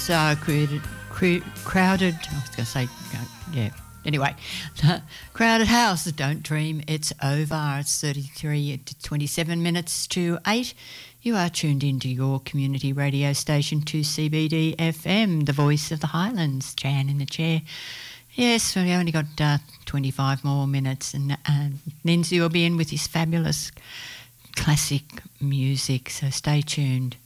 Crowded, I was going to say, yeah. Anyway, Crowded House, don't dream it's over. It's 33 to 27 minutes to 8. You are tuned into your community radio station, 2CBD FM, the voice of the Highlands. Jan in the chair. Yes, we only got 25 more minutes, and Lindsay will be in with his fabulous classic music, so stay tuned.